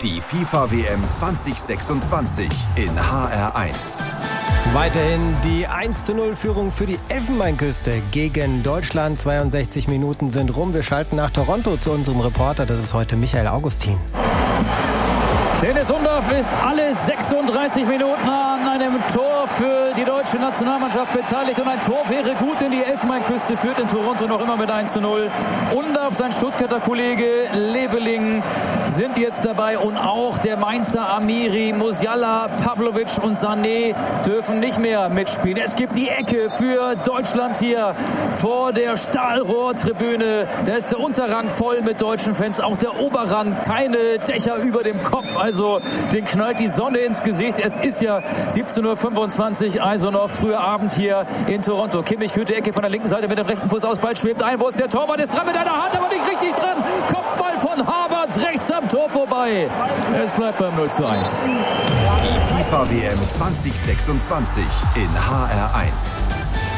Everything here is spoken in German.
Die FIFA-WM 2026 in HR1. Weiterhin die 1:0-Führung für die Elfenbeinküste gegen Deutschland. 62 Minuten sind rum. Wir schalten nach Toronto zu unserem Reporter. Das ist heute Michael Augustin. Dennis Undaff ist alle 36 Minuten an einem Tor für die deutsche Nationalmannschaft beteiligt. Und ein Tor wäre gut, denn die Elfenbeinküste führt in Toronto noch immer mit 1:0. Undaff, sein Stuttgarter Kollege Leveling sind jetzt dabei. Und auch der Mainzer Amiri, Musiala, Pavlovic und Sané dürfen nicht mehr mitspielen. Es gibt die Ecke für Deutschland hier vor der Stahlrohrtribüne. Da ist der Unterrang voll mit deutschen Fans. Auch der Oberrang, keine Dächer über dem Kopf. Also den knallt die Sonne ins Gesicht. Es ist ja 17:25 Uhr, also noch früher Abend hier in Toronto. Kimmich führt die Ecke von der linken Seite mit dem rechten Fuß aus. Ball schwebt ein. Wo ist der Torwart? Ist dran mit einer Hand, aber nicht richtig dran. Kopfball von Havertz rechts am Tor vorbei. Es bleibt beim 0:1. Die FIFA-WM 2026 in HR1.